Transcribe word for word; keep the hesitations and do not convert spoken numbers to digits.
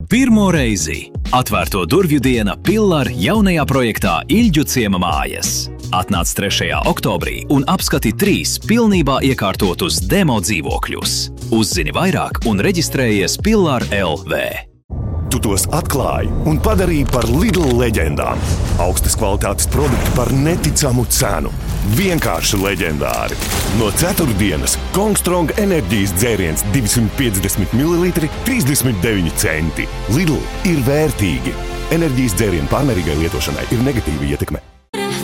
Pirmo reizi atvērto durvju diena Pillar jaunajā projektā Ilģu ciema mājas. Atnāc trešajā oktobrī un apskati trīs pilnībā iekārtotus demo dzīvokļus. Uzzini vairāk un reģistrējies Pillar L V. Tu tos atklāji un padarīji par Lidl leģendām. Augstas kvalitātes produkti par neticamu cenu. Vienkārši leģendāri. No ceturtdienas Kongstrong enerģijas dzēriens divsimt piecdesmit mililitri, trīsdesmit deviņi centi. Lidl ir vērtīgi. Enerģijas dzērienu pārmērīgai lietošanai ir negatīva ietekme.